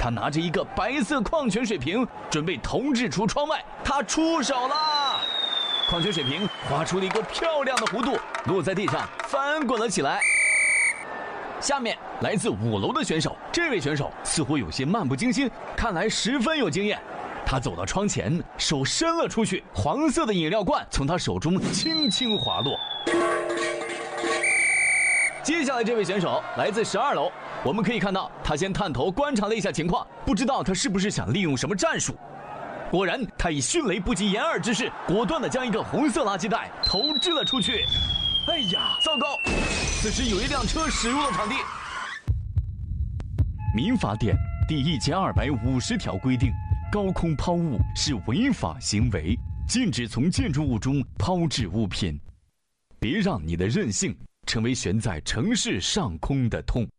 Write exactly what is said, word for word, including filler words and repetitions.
他拿着一个白色矿泉水瓶，准备投掷出窗外。他出手了，矿泉水瓶划出了一个漂亮的弧度，落在地上，翻滚了起来。下面来自五楼的选手，这位选手似乎有些漫不经心，看来十分有经验。他走到窗前，手伸了出去，黄色的饮料罐从他手中轻轻滑落。接下来这位选手来自十二楼，我们可以看到他先探头观察了一下情况，不知道他是不是想利用什么战术。果然，他以迅雷不及掩耳之势，果断地将一个红色垃圾袋投掷了出去。哎呀，糟糕！此时有一辆车驶入了场地。民法典第一千二百五十条规定，高空抛物是违法行为，禁止从建筑物中抛掷物品。别让你的任性成为悬在城市上空的痛。